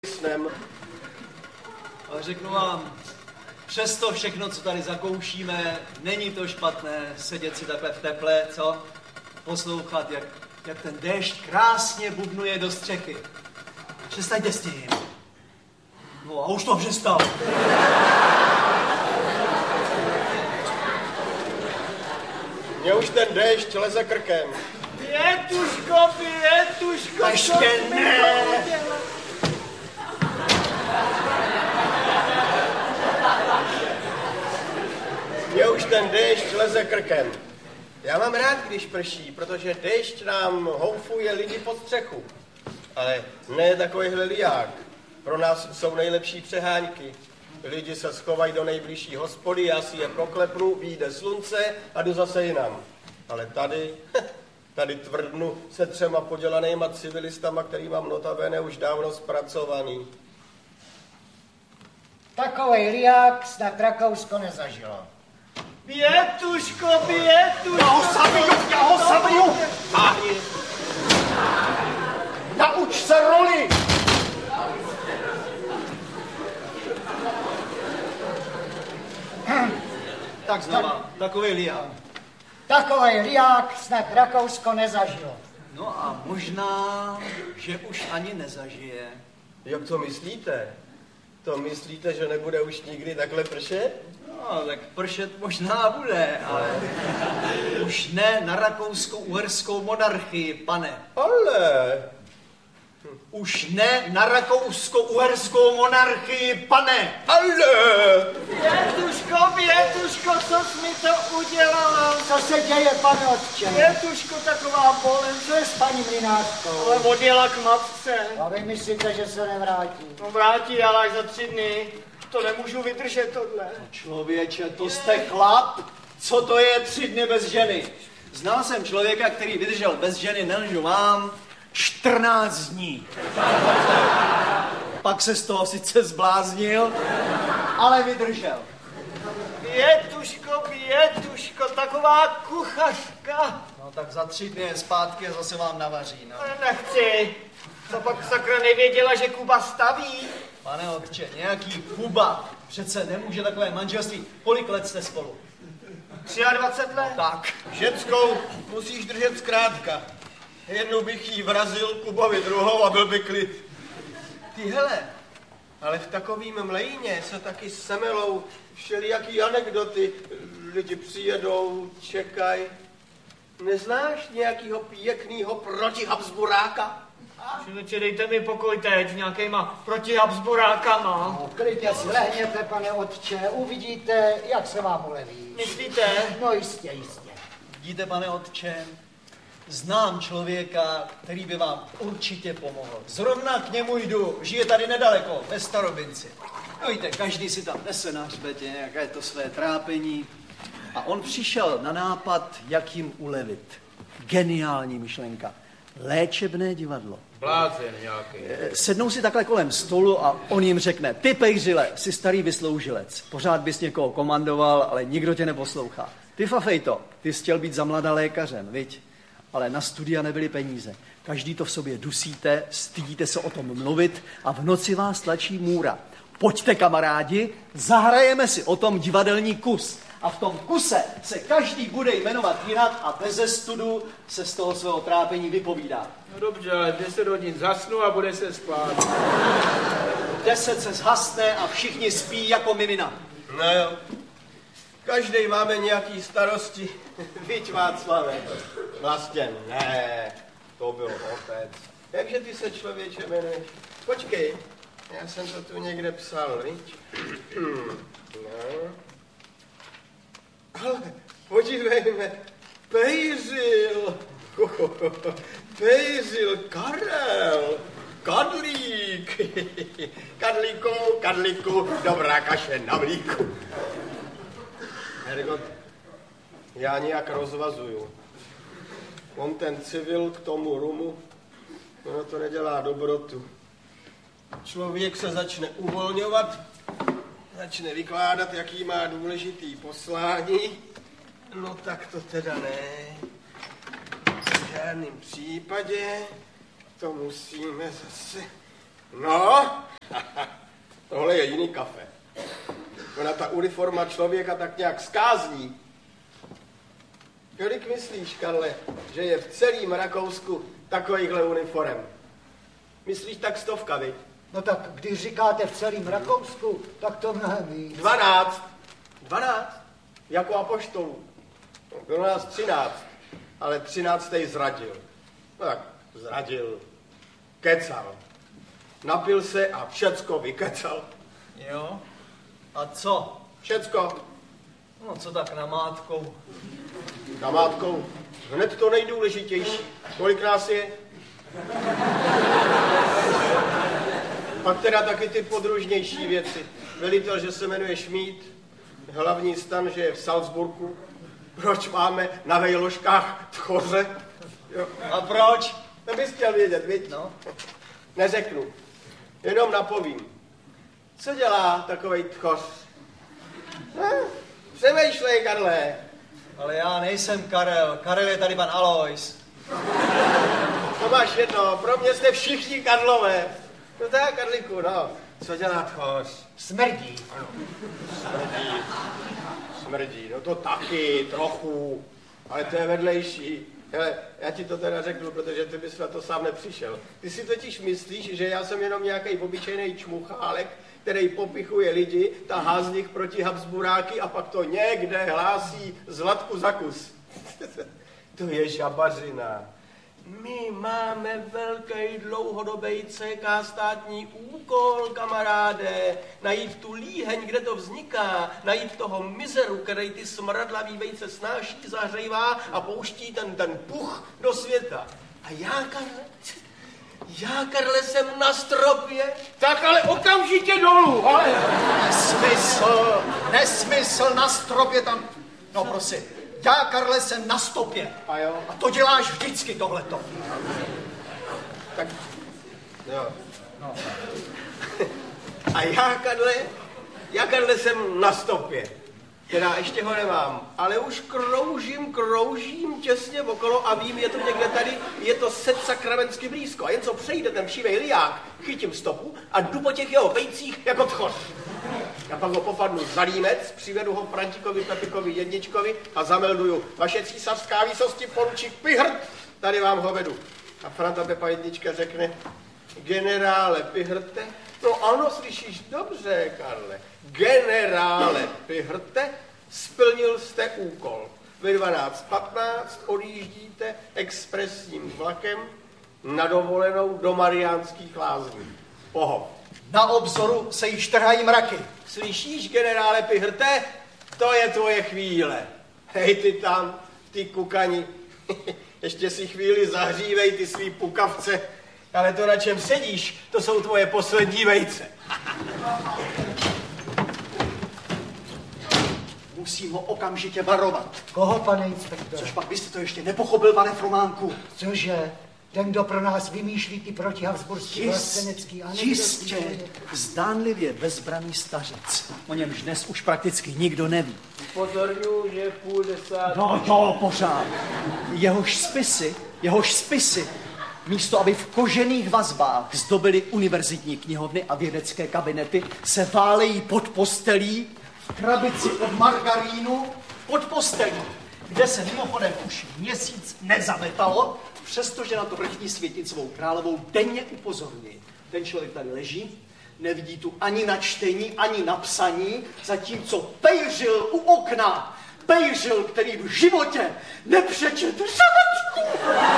snem. Ale řeknu vám, přesto všechno, co tady zakoušíme, není to špatné sedět si takhle v teple, co? Poslouchat, jak ten déšť krásně bubnuje do střechy. Přestaňte s tím. No a už to přestal. Mně už ten déšť leze krkem. Pětuško, Ještě ne! Mně už ten déšť leze krkem. Já mám rád, když prší, protože déšť nám houfuje lidi pod střechu. Ale ne takovýhle liják. Pro nás jsou nejlepší přehánky. Lidi se schovají do nejbližší hospody, já si je proklepnu, vyjde slunce a jdu zase jinam. Ale tady tvrdnu se 3 podělanýma civilistama, který mám notabene už dávno zpracovaný. Takovej liák snad Rakousko nezažilo. Pětuško! Já ho zabiju! Táhni! Nauč se roli! Tak znova, takový liák. Takovej liák snad Rakousko nezažilo. No a možná, že už ani nezažije. Jak to myslíte? To myslíte, že nebude už nikdy takhle pršet? No, tak pršet možná bude, ale už ne na rakousko-uherskou monarchii, pane. Ale... Už ne na rakousko-uherskou monarchii, pane. Ale... Pětuško, co jsi mi to udělala? Co se děje, pane otče? Pětuško, taková bolest. Co je s paní Mlynářkou? Ale odjela k matce. A vy myslíte, že se nevrátí? No vrátí, ale až za 3 dny. To nemůžu vydržet tohle. Člověče, to jste chlap? Co to je 3 dny bez ženy? Znal jsem člověka, který vydržel bez ženy, nelžu vám, 14 dní. Pak se z toho sice zbláznil, ale vydržel. Pětuško, taková kuchařka. No tak za 3 dny je zpátky a zase vám navaří, no. Nechci. To pak sakra nevěděla, že Kuba staví. Pane otče, nějaký Kuba přece nemůže takové manželství. Kolik let jste spolu? 23 let. Tak. Ženskou musíš držet zkrátka. Jednu bych jí vrazil, Kubovi druhou a byl by klid. Ty hele, ale v takovým mlejně se taky semelou všelijaký anekdoty. Lidi přijedou, čekají. Neznáš nějakýho pěknýho protihabsburáka? Čiliče, dejte mi pokoj teď s nějakýma protihabsburákama. No, klidně si lehněte, pane otče, uvidíte, jak se vám uleví. Myslíte? No jistě. Vidíte, pane otče, znám člověka, který by vám určitě pomohl. Zrovna k němu jdu, žije tady nedaleko, ve Starobinci. No víte, každý si tam nese na hřbetě nějaké to své trápení. A on přišel na nápad, jak jim ulevit. Geniální myšlenka. Léčebné divadlo. Blázen nějaký. Sednou si takhle kolem stolu a on jim řekne, ty pejřile, jsi starý vysloužilec, pořád bys někoho komandoval, ale nikdo tě neposlouchá. Ty Fafejto, ty jsi chtěl být za mladá lékařem, viď? Ale na studia nebyly peníze. Každý to v sobě dusíte, stydíte se o tom mluvit a v noci vás tlačí můra. Pojďte, kamarádi, zahrajeme si o tom divadelní kus. A v tom kuse se každý bude jmenovat jinak a beze studu se z toho svého trápení vypovídá. No dobře, ale 10 hodin zasnu a bude se spát. 10 se zhasne a všichni spí jako mimina. No jo. Každý máme nějaký starosti. Viď, Václave? Vlastně ne, to byl otec. Jakže ty se, člověče, jmenuješ? Počkej, já jsem to tu někde psal, viď? No. Ale podívejme, Pejřil, Pejřil, Karel, Kadlík, Kadlíku, dobrá kaše na mlíku. Hergot, já nějak rozvazuju. On ten civil k tomu rumu, ono to nedělá dobrotu. Člověk se začne uvolňovat, začne vykládat, jaký má důležitý poslání. No tak to teda ne. V žádném případě to musíme zase... No, tohle je jiný kafe. Ona ta uniforma člověka tak nějak skázní. Kolik myslíš, Karle, že je v celém Rakousku takovýchhle uniform? Myslíš tak 100, viď? No tak když říkáte v celém Rakousku, tak to mnohem víc. 12. Jako apoštolů. Bylo nás 13, ale 13. zradil. No tak zradil. Kecal. Napil se a všecko vykecal. Jo? A co? Všecko. No co tak namátkou? Namátkou. Hned to nejdůležitější. Kolik nás je? Pak teda taky ty podružnější věci. Velitel, že se jmenuje Šmíd, hlavní stan, že je v Salzburgu. Proč máme na vejložkách tchoře? Jo. A proč? To bys chtěl vědět, viď? No. Neřeknu. Jenom napovím. Co dělá takovej tchoř? Přemýšlej, Karle. Ale já nejsem Karel. Karel je tady pan Alois. To máš jedno, pro mě jste všichni Karlové. No tak, Karliku, no. Co dělá tchoř? Smrdí. Smrdí, no to taky, trochu. Ale to je vedlejší. Hele, já ti to teda řeknu, protože ty bys na to sám nepřišel. Ty si totiž myslíš, že já jsem jenom nějaký obyčejný čmuchálek, který popichuje lidi, tahá z nich proti Habsburáky a pak to někde hlásí Zlatku za kus. To je žabařina. My máme velký dlouhodobý CK státní úkol, kamaráde. Najít tu líheň, kde to vzniká. Najít toho mizeru, který ty smradlavý vejce snáší, zahřejvá a pouští ten puch do světa. A já, Karle, jsem na stropě. Tak ale okamžitě dolů, ale... Nesmysl, na stropě tam... No prosím, já, Karle, jsem na stopě. A jo? A to děláš vždycky tohleto. Tak, jo. No. A já, Karle, jsem na stopě. Teda ještě ho nemám, ale už kroužím těsně okolo a vím, je to někde tady, je to sakramensky blízko. A jen co přejde ten všivej liák, chytím stopu a jdu po těch jeho vejcích jako tchoř. Já pak ho popadnu za límec, přivedu ho Frantíkovi, Pepikovi, Jedničkovi a zamelduju. Vaše císařská výsosti poručík Pichrt, tady vám ho vedu. A Franta Pepa Jednička řekne, generále Pichrte, no ano, slyšíš dobře, Karle. Generále Pichrte, splnil jste úkol. Ve 12:15 odjíždíte expresním vlakem na dovolenou do Mariánských Lázní. Pohov. Na obzoru se již trhají mraky. Slyšíš, generále Pichrte, to je tvoje chvíle. Hej, ty tam, ty kukani, ještě si chvíli zahřívej ty svý pukavce, ale to, na čem sedíš, to jsou tvoje poslední vejce. Musím ho okamžitě varovat. Koho, pane inspektore? Což pak byste to ještě nepochopil, pane Frománku. Cože? Ten, kdo pro nás vymýšlí ty protihabsburský vlastenecký anekdoty. Jistě, zdánlivě bezbraný stařec. O němž dnes už prakticky nikdo neví. Upozorňuji, že 9:30. No jo, pořád. Jehož spisy, místo aby v kožených vazbách zdobily univerzitní knihovny a vědecké kabinety, se válejí pod postelí, v krabici od margarínu, pod postelí, kde se mimochodem už měsíc nezametalo, přestože na to vrchní světnicovou královou denně upozorní. Ten člověk tady leží, nevidí tu ani na čtení, ani na psaní, zatímco pejřil u okna, pejřil, který v životě nepřečet řádku.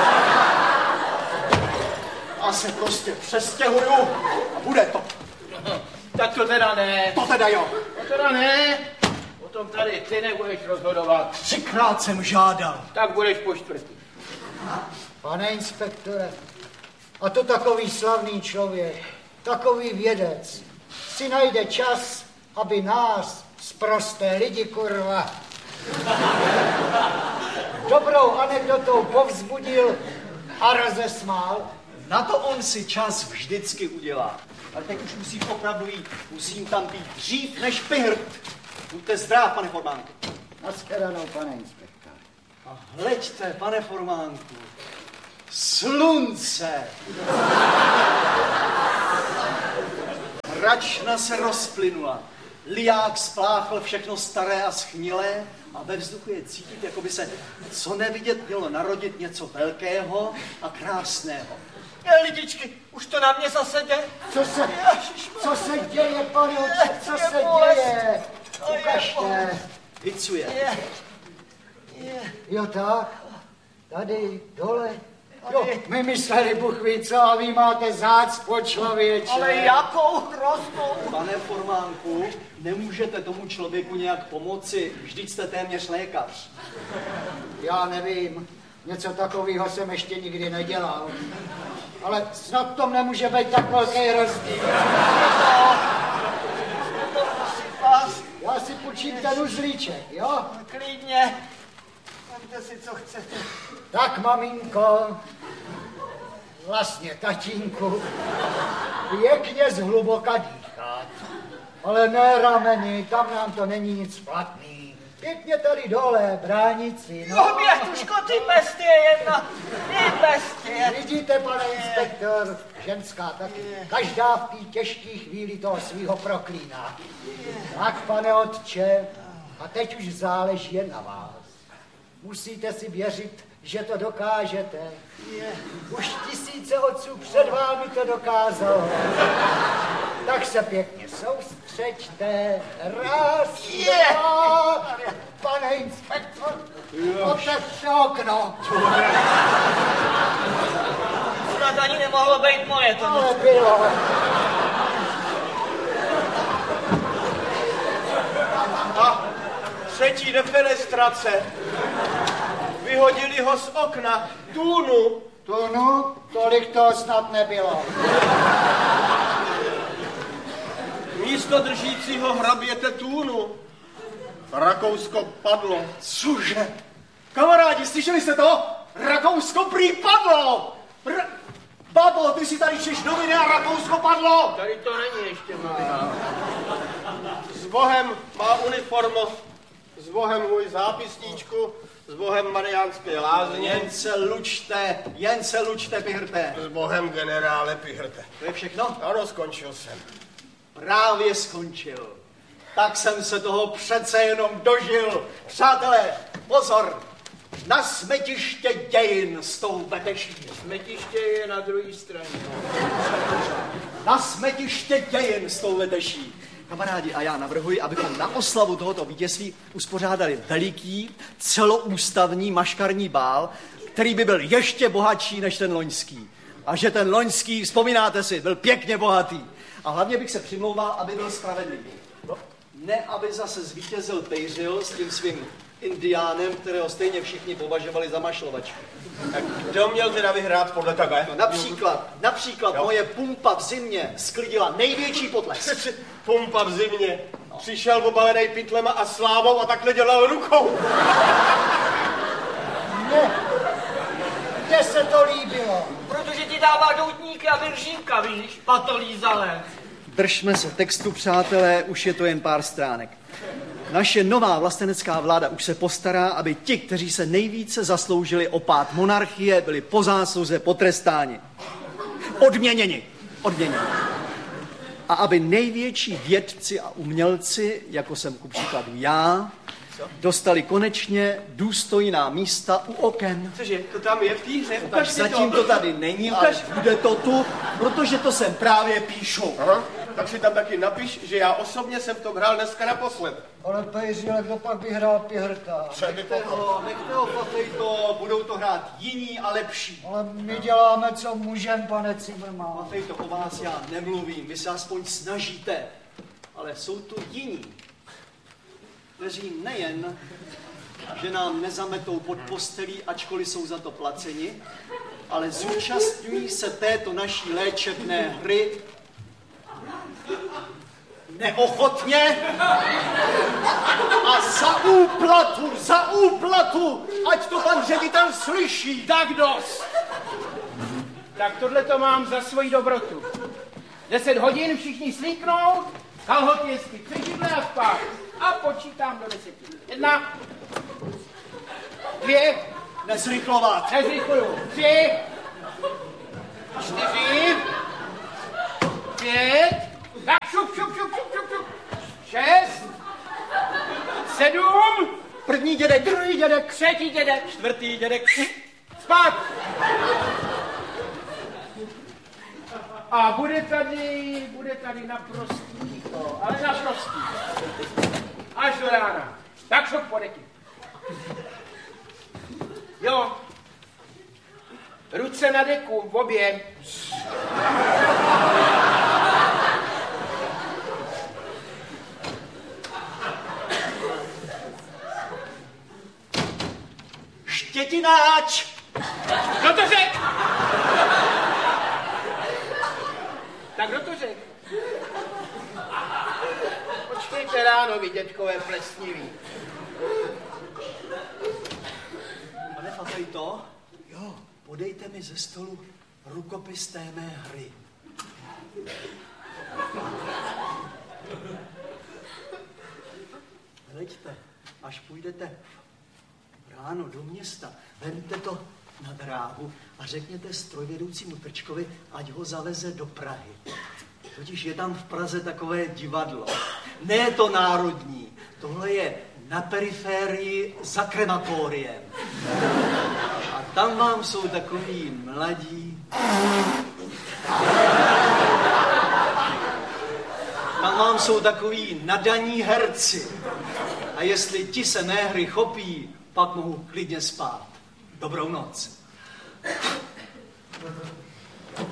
A se prostě přestěhuju a bude to. Tak to teda ne. To teda jo. To teda ne. O tom tady ty nebudeš rozhodovat. 3krát jsem žádal. Tak budeš po čtvrtý. Pane inspektore, a to takový slavný člověk, takový vědec, si najde čas, aby nás, sprosté lidi, kurva, dobrou anekdotou povzbudil a rozesmál. Na to on si čas vždycky udělá. Ale teď už musím opravdu jít. Musím tam být dřív než Pichrt. Buďte zdrav, pane Formánku. Nashledanou, pane inspektore. A hleďte, pane Formánku. Slunce. Mračna se rozplynula. Liják spláchl všechno staré a schnilé a ve vzduchu je cítit, jako by se co nevidět mělo narodit něco velkého a krásného. Lidičky, už to na mě zase jde. Co se děje, pane otče, co se děje? Ukažte. Vicuje. Jo tak, tady, dole. Jo, my mysleli, Bůh ví co, a vy máte zácpo, člověče. Ale jakou hroznou. Pane Formánku, nemůžete tomu člověku nějak pomoci, vždyť jste téměř lékař. Já nevím, něco takového jsem ještě nikdy nedělal. Ale snad v tom nemůže být tak velký rozdíl. Já si půjčím ten uzlíček, jo? Klidně. Vemte si, co chcete. Tak, maminko, vlastně tatínku, pěkně zhluboka dýchat. Ale ne rameny, tam nám to není nic platný. Pěkně tady dole, bránici, no. No, Bětuško, ty bestie jedna, ty bestie. Vidíte, pane inspektor, ženská taky. Každá v té těžké chvíli toho svýho proklíná. Tak, pane otče, a teď už záleží jen na vás. Musíte si věřit, že to dokážete. Už tisíce otců před vámi to dokázalo. Tak se pěkně soustřeďte. Raz, dva, pane inspektor, otevřte okno. Snad ani nemohlo být moje to. Ale bylo. A třetí defenestrace. Vyhodili ho z okna. Tůnu. Tunu, tolik toho snad nebylo. Místo držícího hraběte Tůnu. Rakousko padlo. Cože? Kamarádi, slyšeli jste to? Rakousko prý padlo! Babo, ty si tady čteš noviny a Rakousko padlo! Tady to není ještě, mami. S Bohem má uniformu. S Bohem můj zápisníčku. S Bohem Mariánské lázně. Jen se lučte, Pihrte. S Bohem generále Pihrte. To je všechno? Ano, skončil jsem. Právě skončil. Tak jsem se toho přece jenom dožil. Přátelé, pozor! Na smetiště dějin s tou veteší. Smetiště je na druhé straně. Na smetiště dějin s tou veteší. Kamarádi, a já navrhuji, abychom na oslavu tohoto vítězství uspořádali veliký, celoústavní maškarní bál, který by byl ještě bohatší než ten loňský. A že ten loňský, vzpomínáte si, byl pěkně bohatý. A hlavně bych se přimlouval, aby byl spravedlivý. Ne, aby zase zvítězil Pejřil s tím svým indiánem, kterého stejně všichni považovali za mašlovačku. Tak kdo měl teda vyhrát podle tebe? No, například moje pumpa v zimě sklidila největší potlesk. Pumpa v zimě. Přišel obalenej pytlema a slávou a takhle dělal rukou. Ne, kde se to líbilo? Protože ti dává doutníky a viržínka, víš, patolízalé. Držme se textu, přátelé, už je to jen pár stránek. Naše nová vlastenecká vláda už se postará, aby ti, kteří se nejvíce zasloužili o pád monarchie, byli po zásluze potrestáni. Odměněni. A aby největší vědci a umělci, jako jsem ku příkladu já, dostali konečně důstojná místa u oken. Cože, to tam je v té hře? Tak zatím to tady není, ale bude to tu, protože to sem právě píšu. Aha, tak si tam taky napiš, že já osobně jsem to hrál dneska naposled. Ale Pejřile, kdo pak vyhrál Pihrta? Nechte ho, Fafejto, budou to hrát jiní a lepší. Ale my děláme, co můžem, pane Cimrman. Fafejto, o vás já nemluvím, vy se aspoň snažíte, ale jsou tu jiní, kteří nejen, že nám nezametou pod postelí, ačkoliv jsou za to placeni, ale zúčastňují se této naší léčebné hry neochotně a za úplatu, ať to pan ředitel slyší. Tak dost! Tak tohle to mám za svoji dobrotu. 10 hodin všichni slíknout, kalhoty hezky přežidle a spát. A počítám do 10. 1, 2, Nezrychlovat. nezrychluju, 3, 4, 5, Tak šup. 6, 7, První dědek, druhý dědek, třetí dědek, čtvrtý dědek. spát. A bude tady naprostý ticho, ale naprostý. Až do rána. Tak šup po deky. Jo. Ruce na deku, v obě. Štětináč! Kdo to řek? Tak kdo to řek? Počkejte ráno, vy dětkové plesniví. Pane Fafejto, jo, podejte mi ze stolu rukopis té mé hry. Hleďte, až půjdete ráno do města, vemte to na dráhu a řekněte strojvedoucímu Trčkovi, ať ho zaveze do Prahy. Totiž je tam v Praze takové divadlo. Ne to národní, tohle je na periférii za krematoriem. A tam vám jsou takový mladí. Tam vám jsou takový nadaní herci. A jestli ti se mé hry chopí, pak mohu klidně spát. Dobrou noc.